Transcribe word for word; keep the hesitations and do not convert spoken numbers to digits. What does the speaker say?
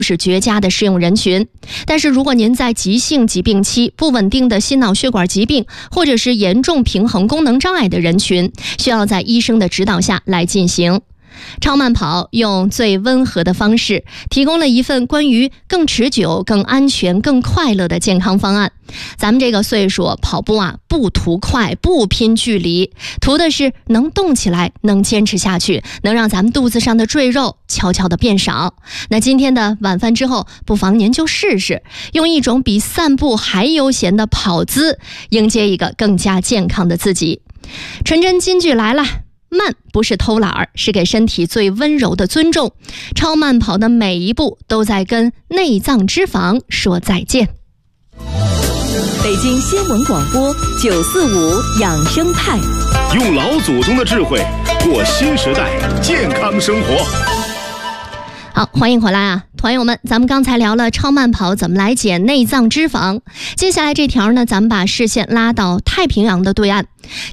是绝佳的适用人群。但是如果您在急性疾病期、不稳定的心脑血管疾病或者是严重平衡功能障碍的人群，需要在医生的指导下来进行。超慢跑用最温和的方式，提供了一份关于更持久、更安全、更快乐的健康方案。咱们这个岁数跑步啊，不图快，不拼距离，图的是能动起来，能坚持下去，能让咱们肚子上的赘肉悄悄的变少。那今天的晚饭之后，不妨您就试试，用一种比散步还悠闲的跑姿，迎接一个更加健康的自己。纯真金句来了。慢不是偷懒，是给身体最温柔的尊重。超慢跑的每一步都在跟内脏脂肪说再见。 北京新闻广播九四五养生派， 用老祖宗的智慧过新时代健康生活。 好，欢迎回来啊，团友们，咱们刚才聊了超慢跑怎么来减内脏脂肪，接下来这条呢，咱们把视线拉到太平洋的对岸。